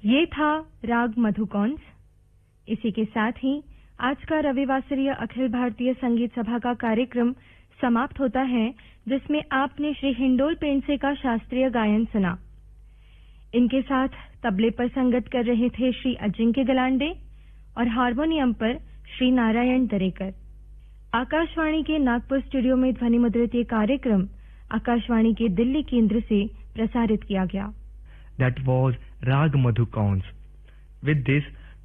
ये था राग मधुकौंस। इसी के साथ ही आज का रविवासरीय अखिल भारतीय संगीत सभा का कार्यक्रम समाप्त होता है, जिसमें आपने श्री हिंडोल पेंडसे का शास्त्रीय गायन सुना। इनके साथ तबले पर संगत कर रहे थे श्री अजिंक्य गलांडे और हारमोनियम पर श्री नारायण दरेकर। आकाशवाणी के नागपुर स्टूडियो में ध्वनि मुद्रित ये कार्यक्रम आकाशवाणी के दिल्ली केंद्र से प्रसारित किया गया। That was Rag Madhukauns. With this,